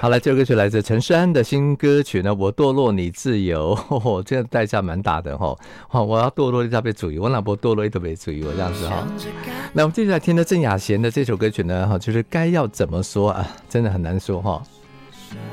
好了，这首歌曲来自陈珊的新歌曲呢，我堕落你自由，这个代价蛮大的我要堕落一下被主义，我哪不堕落一都被主义，我这样子那我们接下来听的郑雅贤的这首歌曲呢，就是该要怎么说啊，真的很难说